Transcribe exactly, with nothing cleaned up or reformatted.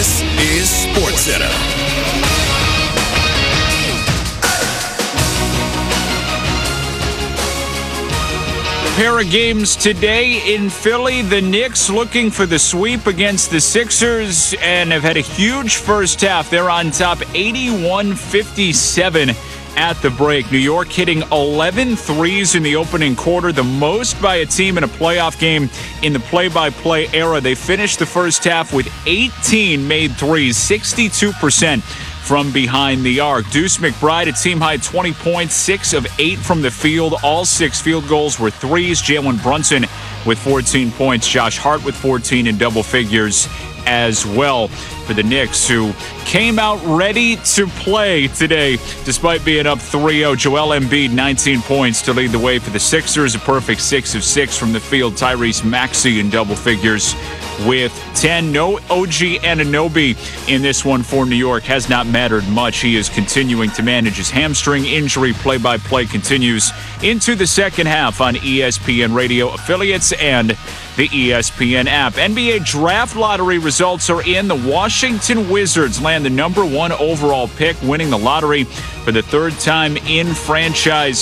This is SportsCenter. Pair of games today in Philly. The Knicks looking for the sweep against the Sixers and have had a huge first half. They're on top eighty-one fifty-seven at the break. New York hitting eleven threes in the opening quarter, the most by a team in a playoff game in the play-by-play era. They finished the first half with eighteen made threes, sixty-two percent from behind the arc. Deuce McBride, a team-high twenty points, six of eight from the field. All six field goals were threes. Jalen Brunson with fourteen points. Josh Hart with fourteen in double figures as well for the Knicks, who came out ready to play today despite being up three oh. Joel Embiid, nineteen points to lead the way for the Sixers. A perfect six of six from the field. Tyrese Maxey in double figures with ten. No O G Anunoby in this one for New York. Has not mattered much. He is continuing to manage his hamstring injury. Play-by-play continues into the second half on E S P N Radio affiliates and the E S P N app. N B A draft lottery results are in. The Washington Wizards land the number one overall pick, winning the lottery for the third time in franchise